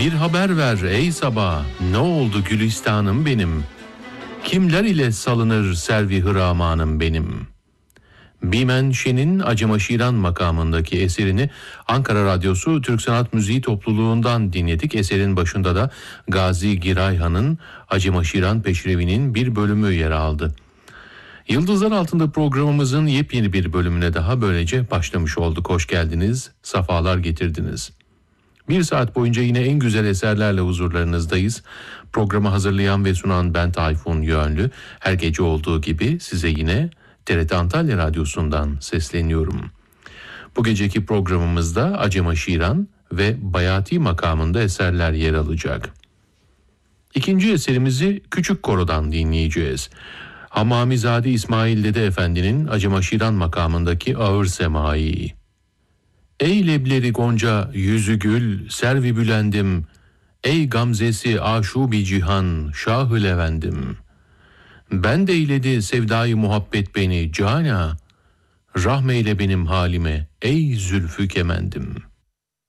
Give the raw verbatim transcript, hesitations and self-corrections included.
Bir haber ver ey sabah, ne oldu gülistanım benim? Kimler ile salınır servi hıramanım benim? Bimen Şen'in Acıma Şiran makamındaki eserini Ankara Radyosu Türk Sanat Müziği Topluluğundan dinledik. Eserin başında da Gazi Girayhan'ın Acıma Şiran Peşrevi'nin bir bölümü yer aldı. Yıldızlar Altında programımızın yepyeni bir bölümüne daha böylece başlamış olduk. Hoş geldiniz, safalar getirdiniz. Bir saat boyunca yine en güzel eserlerle huzurlarınızdayız. Programı hazırlayan ve sunan ben Tayfun Yönlü. Her gece olduğu gibi size yine T R T Antalya Radyosu'ndan sesleniyorum. Bu geceki programımızda Acıma Şiran ve Bayati makamında eserler yer alacak. İkinci eserimizi Küçük Koro'dan dinleyeceğiz. Hamamizade İsmail Dede Efendi'nin Acıma Şiran makamındaki Ağır Semai. Ey lebleri gonca yüzü gül servi bülendim, ey gamzesi aşubi cihan şahı levendim. Ben de eyledi sevdayı muhabbet beni cana, rahmeyle benim halime ey zülfü kemendim.